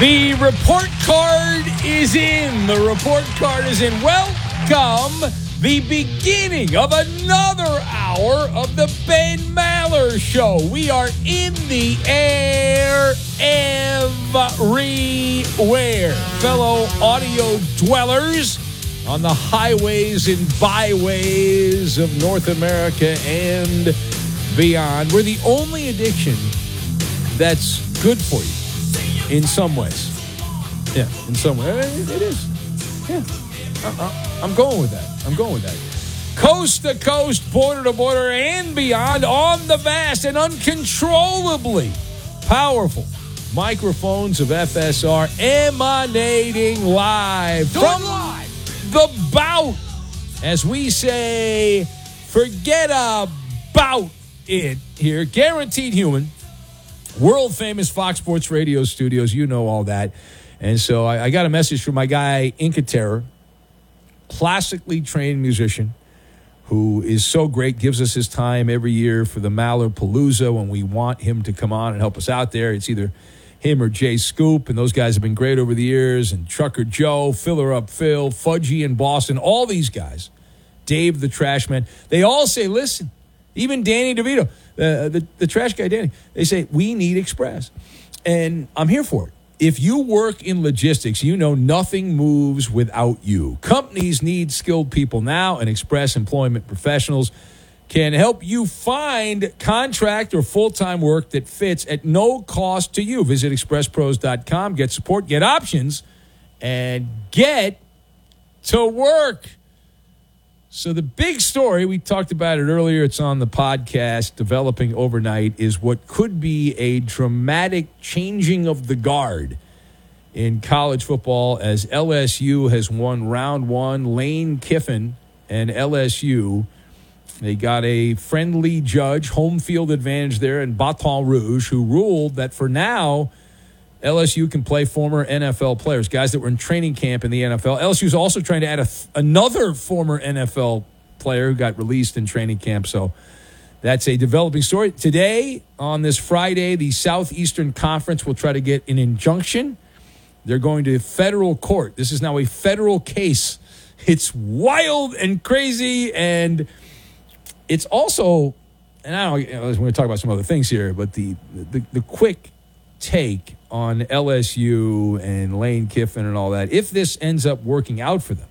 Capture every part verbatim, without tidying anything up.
The report card is in. The report card is in. Welcome, the beginning of another hour of the Ben Maller Show. We are in the air everywhere. Fellow audio dwellers on the highways and byways of North America and beyond. We're the only addiction that's good for you. In some ways. Yeah, in some ways. It is. Yeah. I'm going with that. I'm going with that. Coast to coast, border to border, and beyond on the vast and uncontrollably powerful microphones of F S R emanating live from live. The bout. As we say, forget about it here. Guaranteed Human. World famous Fox Sports Radio studios. You know all that. And so I, I got a message from my guy, Inca Terror, classically trained musician who is so great, gives us his time every year for the Maller Palooza when we want him to come on and help us out there. It's either him or Jay Scoop, and those guys have been great over the years, and Trucker Joe, Filler Up Phil, Fudgy in Boston, all these guys, Dave the Trash Man, they all say, listen, even Danny DeVito, Uh, the, the trash guy, Danny, they say, we need Express. And I'm here for it. If you work in logistics, you know nothing moves without you. Companies need skilled people now, and Express Employment Professionals can help you find contract or full-time work that fits at no cost to you. Visit express pros dot com, get support, get options, and get to work. So the big story, we talked about it earlier, it's on the podcast, developing overnight, is what could be a dramatic changing of the guard in college football as L S U has won round one. Lane Kiffin and L S U, they got a friendly judge, home field advantage there in Baton Rouge, who ruled that for now, L S U can play former N F L players, guys that were in training camp in the N F L. L S U is also trying to add a th- another former N F L player who got released in training camp. So that's a developing story. Today, on this Friday, the Southeastern Conference will try to get an injunction. They're going to federal court. This is now a federal case. It's wild and crazy, and it's also, and I don't know, we're going to talk about some other things here, but the the, the quick take on L S U and Lane Kiffin and all that, if this ends up working out for them,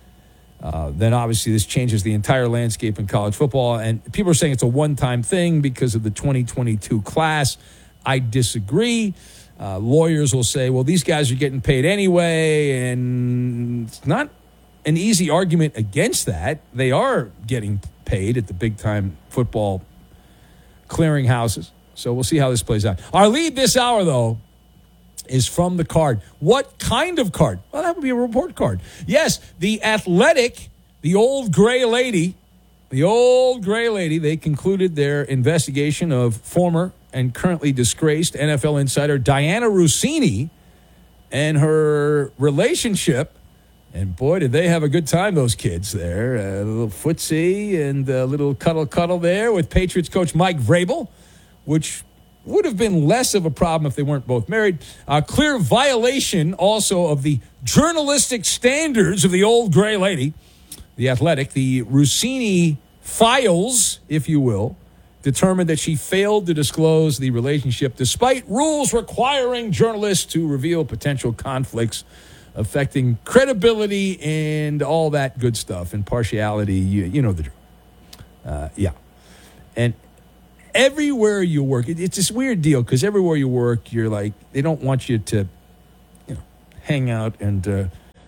uh, then obviously this changes the entire landscape in college football. And people are saying it's a one-time thing because of the twenty twenty-two class. I disagree. Uh, lawyers will say, well, these guys are getting paid anyway, and it's not an easy argument against that. They are getting paid at the big-time football clearinghouses. So we'll see how this plays out. Our lead this hour, though, is from the card. What kind of card? Well, that would be a report card. Yes, the Athletic, the old gray lady, the old gray lady, they concluded their investigation of former and currently disgraced N F L insider Diana Russini and her relationship. And boy, did they have a good time, those kids there. A little footsie and a little cuddle-cuddle there with Patriots coach Mike Vrabel, which would have been less of a problem if they weren't both married. A clear violation also of the journalistic standards of the old gray lady, the Athletic. The Russini files, if you will, determined that she failed to disclose the relationship despite rules requiring journalists to reveal potential conflicts affecting credibility and all that good stuff, impartiality, you, you know the drill. Uh, yeah. And everywhere you work, it, it's this weird deal because everywhere you work, you're like, they don't want you to, you know, hang out and, uh,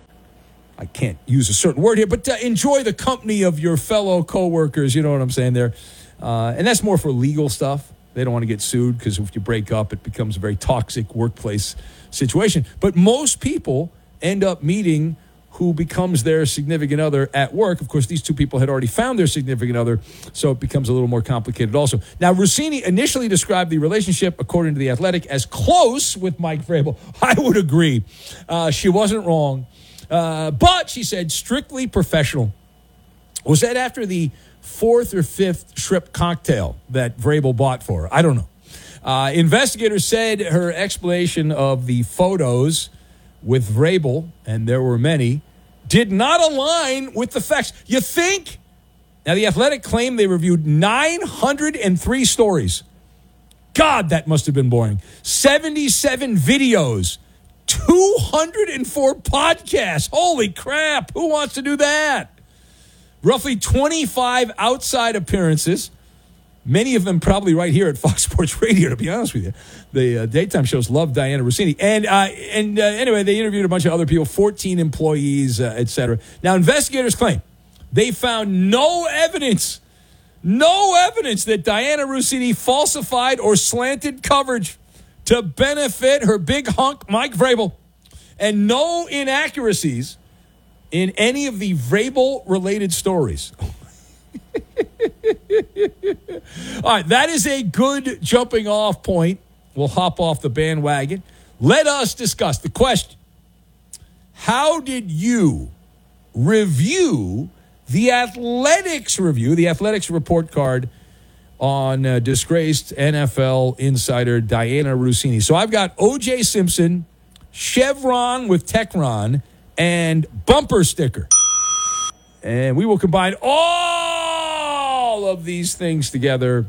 I can't use a certain word here, but uh, enjoy the company of your fellow coworkers. You know what I'm saying there? Uh, and that's more for legal stuff. They don't want to get sued because if you break up, it becomes a very toxic workplace situation. But most people end up meeting who becomes their significant other at work. Of course, these two people had already found their significant other, so it becomes a little more complicated also. Now, Russini initially described the relationship, according to The Athletic, as close with Mike Vrabel. I would agree. Uh, she wasn't wrong. Uh, but, she said, strictly professional. Was that after the fourth or fifth shrimp cocktail that Vrabel bought for her? I don't know. Uh, investigators said her explanation of the photos with Vrabel, and there were many, did not align with the facts. You think? Now, The Athletic claimed they reviewed nine hundred three stories. God, that must have been boring. seventy-seven videos. two hundred four podcasts. Holy crap. Who wants to do that? Roughly twenty-five outside appearances. Many of them probably right here at Fox Sports Radio, to be honest with you. The uh, daytime shows love Diana Rossini. And, uh, and uh, anyway, they interviewed a bunch of other people, fourteen employees, uh, et cetera. Now, investigators claim they found no evidence, no evidence that Diana Rossini falsified or slanted coverage to benefit her big hunk, Mike Vrabel, and no inaccuracies in any of the Vrabel-related stories. All right, that is a good jumping off point. We'll hop off the bandwagon. Let us discuss the question. How did you review the Athletics review, the Athletics report card on uh, disgraced N F L insider Diana Rossini? So I've got O J Simpson, Chevron with Techron, and bumper sticker. And we will combine all of these things together,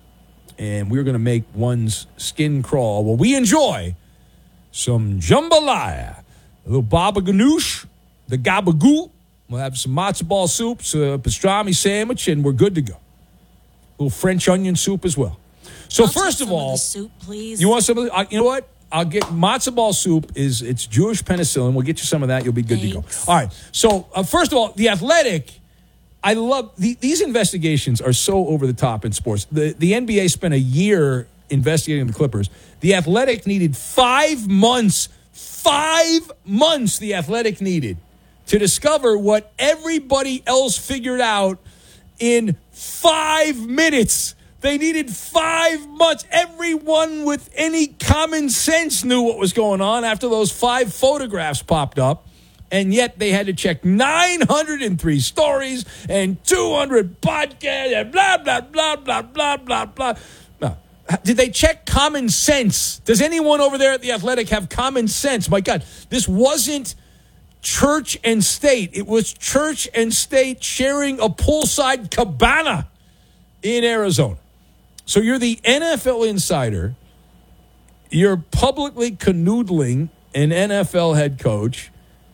and we're going to make one's skin crawl. Well, we enjoy some jambalaya, a little baba ganoush, the gabagoo. We'll have some matzo ball soup, a pastrami sandwich, and we're good to go. A little French onion soup as well. So I'll first take of some all, of the soup, please. You want some of the, uh, you know what? I'll get matzo ball soup. Is it's Jewish penicillin. We'll get you some of that. You'll be good Thanks. to go. All right. So uh, first of all, The Athletic. I love the, these investigations are so over the top in sports. The the N B A spent a year investigating the Clippers. The Athletic needed five months. Five months. The Athletic needed to discover what everybody else figured out in five minutes. They needed five months. Everyone with any common sense knew what was going on after those five photographs popped up. And yet they had to check nine hundred three stories and two hundred podcasts and blah, blah, blah, blah, blah, blah, blah. Now, did they check common sense? Does anyone over there at The Athletic have common sense? My God, this wasn't church and state. It was church and state sharing a poolside cabana in Arizona. So you're the N F L insider. You're publicly canoodling an N F L head coach.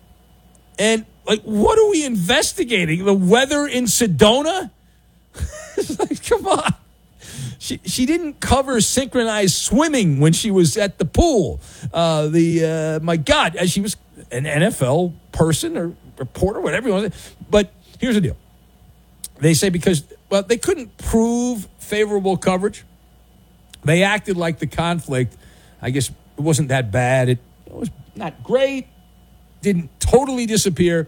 And, like, what are we investigating? The weather in Sedona? It's like, come on. She she didn't cover synchronized swimming when she was at the pool. Uh, the uh, my God, as she was an N F L person or reporter, whatever you want to say. But here's the deal. They say because, well, they couldn't prove favorable coverage. They acted like the conflict, I guess, it wasn't that bad. It, it was not great. Didn't totally disappear.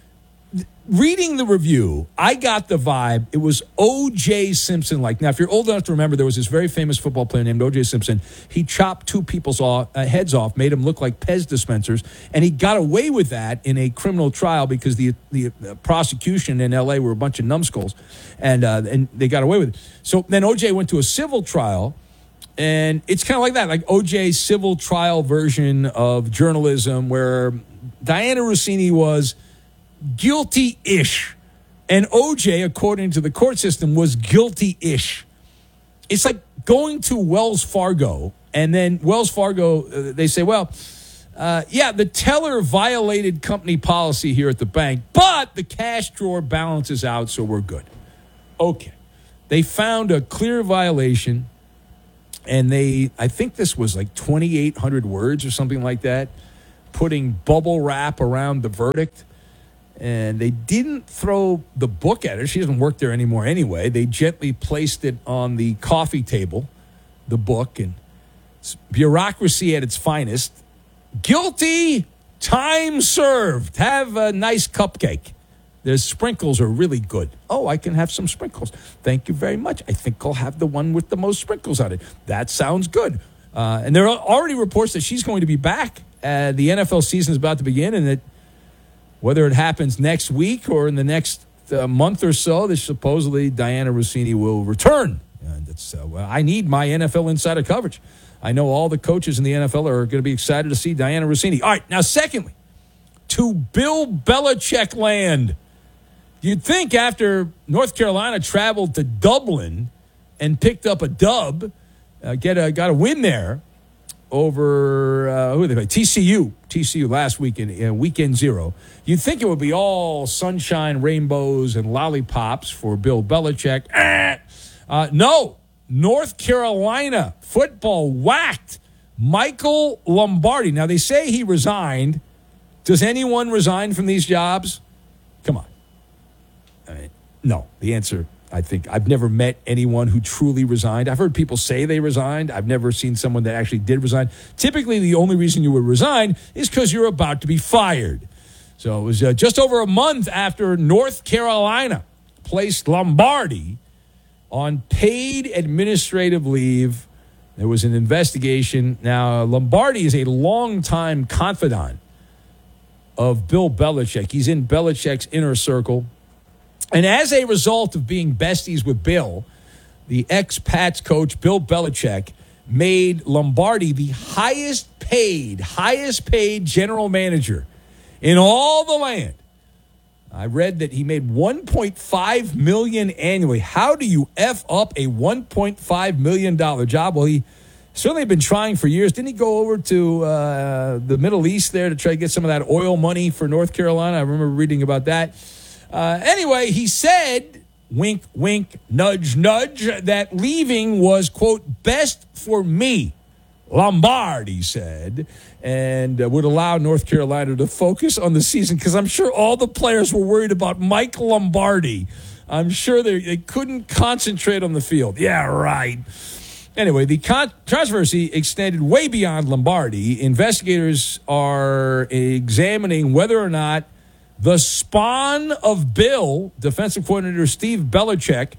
Reading the review, I got the vibe. It was O J Simpson-like. Now, if you're old enough to remember, there was this very famous football player named O J Simpson. He chopped two people's off, uh, heads off, made them look like Pez dispensers, and he got away with that in a criminal trial because the the uh, prosecution in L A were a bunch of numbskulls, and uh, and they got away with it. So then O J went to a civil trial, and it's kind of like that, like O J's civil trial version of journalism, where Diana Rossini was guilty-ish. And O J, according to the court system, was guilty-ish. It's like going to Wells Fargo, and then Wells Fargo, uh, they say, well, uh, yeah, the teller violated company policy here at the bank, but the cash drawer balances out, so we're good. Okay. They found a clear violation, and they, I think this was like twenty-eight hundred words or something like that, putting bubble wrap around the verdict. And they didn't throw the book at her. She doesn't work there anymore anyway. They gently placed it on the coffee table, the book, and bureaucracy at its finest. Guilty, time served. Have a nice cupcake. The sprinkles are really good. Oh, I can have some sprinkles. Thank you very much. I think I'll have the one with the most sprinkles on it. That sounds good. Uh, and there are already reports that she's going to be back. Uh, the N F L season is about to begin, and that whether it happens next week or in the next uh, month or so, that supposedly Diana Rossini will return uh, to It's, uh, well, I need my N F L insider coverage. I know all the coaches in the N F L are going to be excited to see Diana Rossini. All right, now secondly, to Bill Belichick land. You'd think after North Carolina traveled to Dublin and picked up a dub, uh, get a got a win there over uh, who did they play? T C U, T C U last weekend, uh, weekend zero. You'd think it would be all sunshine, rainbows, and lollipops for Bill Belichick. Eh. Uh, no, North Carolina football whacked Michael Lombardi. Now they say he resigned. Does anyone resign from these jobs? Come on. I mean, no, the answer, I think, I've never met anyone who truly resigned. I've heard people say they resigned. I've never seen someone that actually did resign. Typically, the only reason you would resign is because you're about to be fired. So it was uh, just over a month after North Carolina placed Lombardi on paid administrative leave. There was an investigation. Now, Lombardi is a longtime confidant of Bill Belichick. He's in Belichick's inner circle. And as a result of being besties with Bill, the ex-Pats coach, Bill Belichick, made Lombardi the highest paid, highest paid general manager in all the land. I read that he made one point five million dollars annually. How do you F up a one point five million dollars job? Well, he certainly had been trying for years. Didn't he go over to uh, the Middle East there to try to get some of that oil money for North Carolina? I remember reading about that. Uh, anyway, he said, wink, wink, nudge, nudge, that leaving was, quote, best for me, Lombardi said, and uh, would allow North Carolina to focus on the season because I'm sure all the players were worried about Mike Lombardi. I'm sure they, they couldn't concentrate on the field. Yeah, right. Anyway, the controversy extended way beyond Lombardi. Investigators are examining whether or not the spawn of Bill, defensive coordinator Steve Belichick,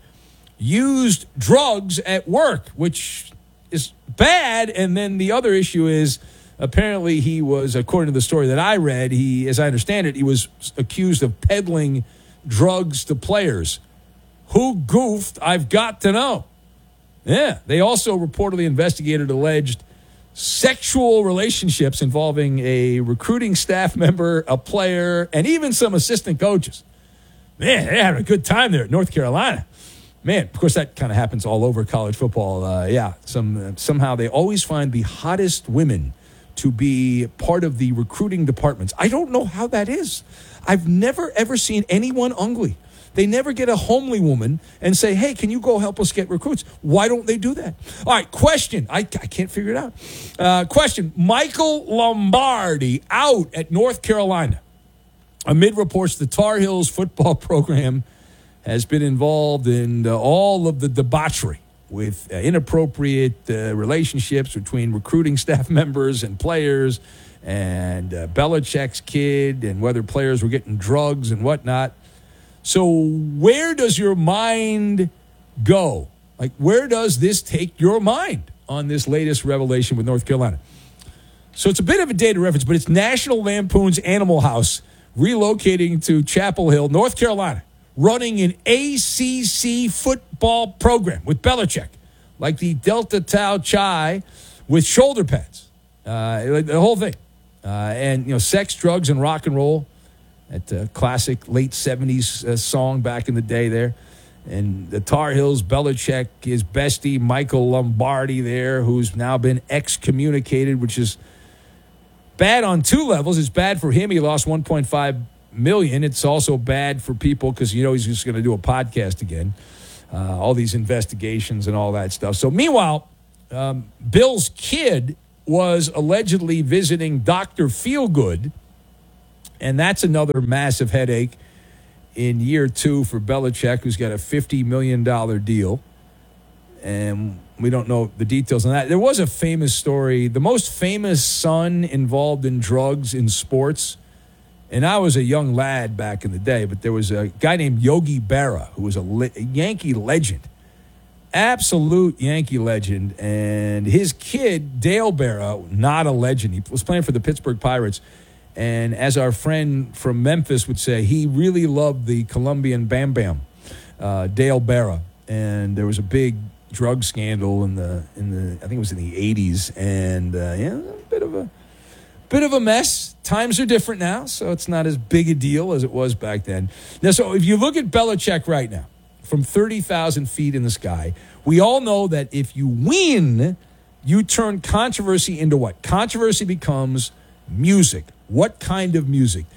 used drugs at work, which is bad. And then the other issue is apparently he was, according to the story that I read, he, as I understand it, he was accused of peddling drugs to players. Who goofed? I've got to know. Yeah, they also reportedly investigated alleged sexual relationships involving a recruiting staff member, a player, and even some assistant coaches. Man, they had a good time there at North Carolina. Man, of course, that kind of happens all over college football. Uh, yeah, some uh, somehow they always find the hottest women to be part of the recruiting departments. I don't know how that is. I've never, ever seen anyone ugly. They never get a homely woman and say, hey, can you go help us get recruits? Why don't they do that? All right, question. I, I can't figure it out. Uh, question. Michael Lombardi out at North Carolina. Amid reports the Tar Heels football program has been involved in uh, all of the debauchery with uh, inappropriate uh, relationships between recruiting staff members and players and uh, Belichick's kid and whether players were getting drugs and whatnot. So where does your mind go? Like, where does this take your mind on this latest revelation with North Carolina? So it's a bit of a dated reference, but it's National Lampoon's Animal House relocating to Chapel Hill, North Carolina, running an A C C football program with Belichick, like the Delta Tau Chi with shoulder pads, uh, the whole thing. Uh, and, you know, sex, drugs, and rock and roll. That uh, classic late seventies uh, song back in the day there. And the Tar Heels, Belichick, his bestie, Michael Lombardi there, who's now been excommunicated, which is bad on two levels. It's bad for him. He lost one point five million dollars. It's also bad for people because, you know, he's just going to do a podcast again. Uh, all these investigations and all that stuff. So meanwhile, um, Bill's kid was allegedly visiting Doctor Feelgood. And that's another massive headache in year two for Belichick, who's got a fifty million dollars deal. And we don't know the details on that. There was a famous story, the most famous son involved in drugs in sports. And I was a young lad back in the day, but there was a guy named Yogi Berra, who was a, le- a Yankee legend, absolute Yankee legend. And his kid, Dale Berra, not a legend. He was playing for the Pittsburgh Pirates. And as our friend from Memphis would say, he really loved the Colombian Bam Bam, uh, Dale Berra. And there was a big drug scandal in the in the I think it was in the eighties, and uh, yeah, a bit of a bit of a mess. Times are different now, so it's not as big a deal as it was back then. Now, so if you look at Belichick right now, from thirty thousand feet in the sky, we all know that if you win, you turn controversy into what? Controversy becomes music. What kind of music?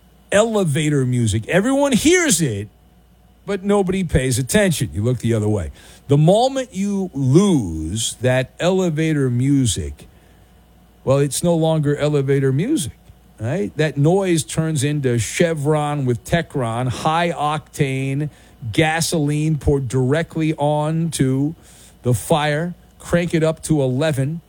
Elevator music. Everyone hears it, but nobody pays attention. You look the other way. The moment you lose that elevator music, well, it's no longer elevator music, right? That noise turns into Chevron with Techron, high octane gasoline poured directly onto the fire. Crank it up to eleven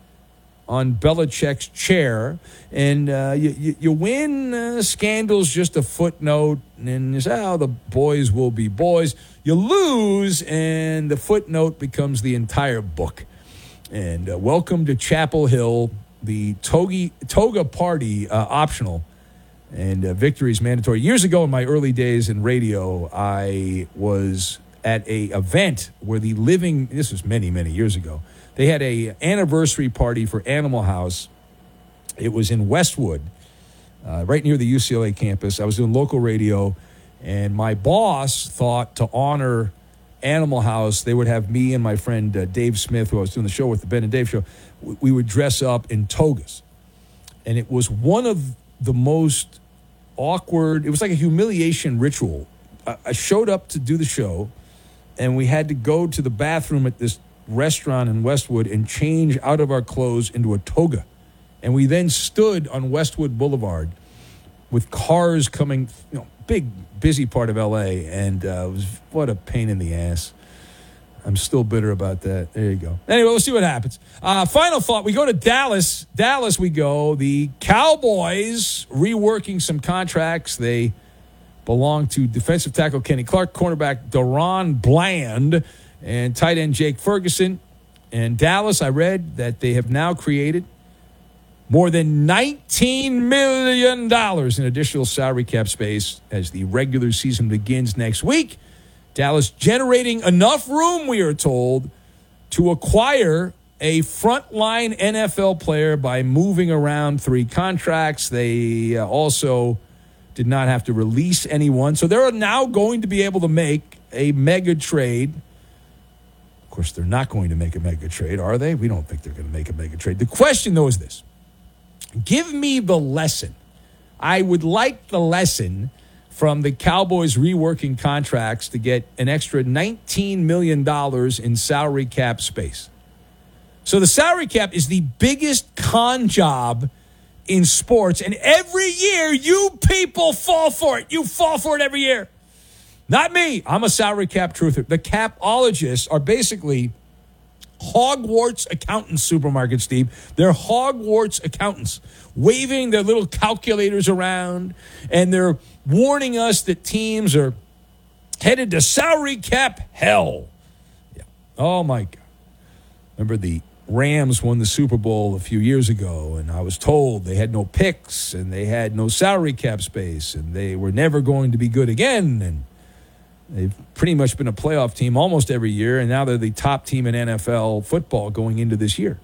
on Belichick's chair, and uh, you, you, you win. Uh, scandal's just a footnote, and you say, oh, the boys will be boys. You lose, and the footnote becomes the entire book. And uh, welcome to Chapel Hill, the togi, toga party, uh, optional, and uh, victory is mandatory. Years ago, in my early days in radio, I was at a event where the living, this was many, many years ago, they had a anniversary party for Animal House. It was in Westwood, uh, right near the U C L A campus. I was doing local radio, and my boss thought to honor Animal House, they would have me and my friend uh, Dave Smith, who I was doing the show with, the Ben and Dave show. We would dress up in togas. And it was one of the most awkward, it was like a humiliation ritual. I, I showed up to do the show, and we had to go to the bathroom at this restaurant in Westwood and change out of our clothes into a toga. And we then stood on Westwood Boulevard with cars coming, you know, big, busy part of L A, and uh, it was what a pain in the ass. I'm still bitter about that. There you go. Anyway, we'll see what happens. Uh, final thought, we go to Dallas. Dallas we go. The Cowboys reworking some contracts. They belong to defensive tackle Kenny Clark, cornerback Deron Bland, and tight end Jake Ferguson. And Dallas, I read that they have now created more than nineteen million dollars in additional salary cap space as the regular season begins next week. Dallas generating enough room, we are told, to acquire a frontline N F L player by moving around three contracts. They uh, also did not have to release anyone. So they're now going to be able to make a mega trade. Of course, they're not going to make a mega trade, are they? We don't think they're going to make a mega trade. The question, though, is this. Give me the lesson. I would like the lesson from the Cowboys reworking contracts to get an extra nineteen million dollars in salary cap space. So the salary cap is the biggest con job in sports, and every year you people fall for it. You fall for it every year. Not me. I'm a salary cap truther. The capologists are basically Hogwarts accountants, supermarket Steve. They're Hogwarts accountants, waving their little calculators around, and they're warning us that teams are headed to salary cap hell. Yeah. Oh, my God. Remember the Rams won the Super Bowl a few years ago, and I was told they had no picks, and they had no salary cap space, and they were never going to be good again, and they've pretty much been a playoff team almost every year, and now they're the top team in N F L football going into this year.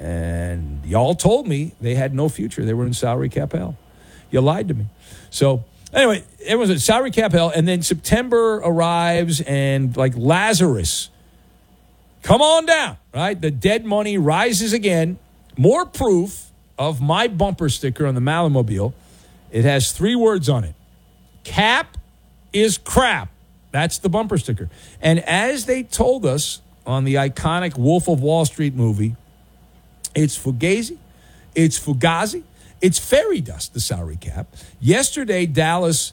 And y'all told me they had no future. They were in salary cap hell. You lied to me. So anyway, everyone's in salary cap hell, and then September arrives, and like Lazarus, come on down, right? The dead money rises again. More proof of my bumper sticker on the Malamobile. It has three words on it. Cap is crap. That's the bumper sticker. And as they told us on the iconic Wolf of Wall Street movie, it's fugazi, it's fugazi, it's fairy dust, the salary cap. Yesterday, Dallas